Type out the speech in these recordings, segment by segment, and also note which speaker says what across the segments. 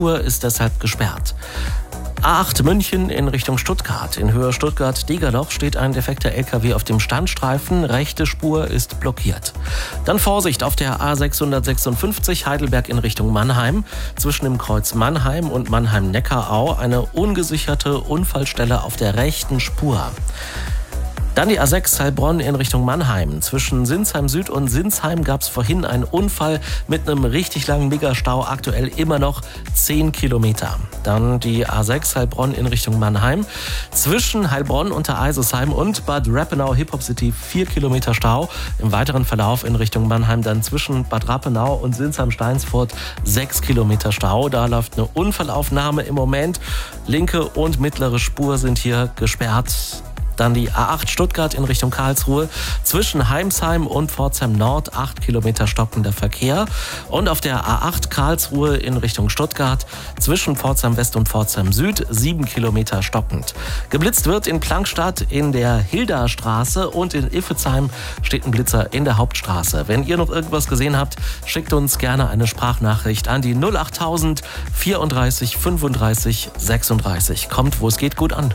Speaker 1: ist deshalb gesperrt. A8 München in Richtung Stuttgart. In Höhe Stuttgart-Degerloch steht ein defekter LKW auf dem Standstreifen. Rechte Spur ist blockiert. Dann Vorsicht auf der A656 Heidelberg in Richtung Mannheim. Zwischen dem Kreuz Mannheim und Mannheim-Neckarau eine ungesicherte Unfallstelle auf der rechten Spur. Dann die A6 Heilbronn in Richtung Mannheim. Zwischen Sinsheim Süd und Sinsheim gab es vorhin einen Unfall mit einem richtig langen Megastau, aktuell immer noch 10 Kilometer. Dann die A6 Heilbronn in Richtung Mannheim. Zwischen Heilbronn unter Eisesheim und Bad Rappenau Hip-Hop City 4 Kilometer Stau. Im weiteren Verlauf in Richtung Mannheim dann zwischen Bad Rappenau und Sinsheim-Steinsfurt 6 Kilometer Stau. Da läuft eine Unfallaufnahme im Moment. Linke und mittlere Spur sind hier gesperrt. Dann die A8 Stuttgart in Richtung Karlsruhe. Zwischen Heimsheim und Pforzheim Nord 8 Kilometer stockender Verkehr. Und auf der A8 Karlsruhe in Richtung Stuttgart. Zwischen Pforzheim West und Pforzheim Süd 7 Kilometer stockend. Geblitzt wird in Plankstadt in der Hildastraße und in Iffezheim steht ein Blitzer in der Hauptstraße. Wenn ihr noch irgendwas gesehen habt, schickt uns gerne eine Sprachnachricht an die 08000 34 35 36. Kommt, wo es geht, gut an.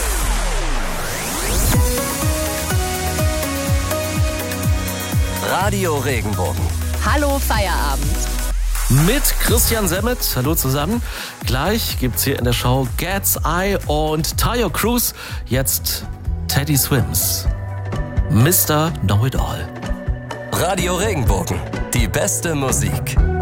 Speaker 2: Radio Regenbogen.
Speaker 3: Hallo Feierabend.
Speaker 1: Mit Christian Semmet. Hallo zusammen. Gleich gibt's hier in der Show Cat's Eye und Tayo Cruz. Jetzt Teddy Swims. Mr. Know-It-All.
Speaker 2: Radio Regenbogen. Die beste Musik.